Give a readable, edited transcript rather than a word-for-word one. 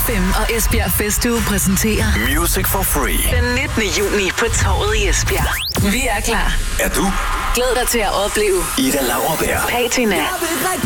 FM og Esbjerg Festuge præsenterer Music for Free. Den 19. juni på Torvet i Esbjerg. Vi er klar. Er du? Glæd dig til at opleve Ida Lauerberg, Patina,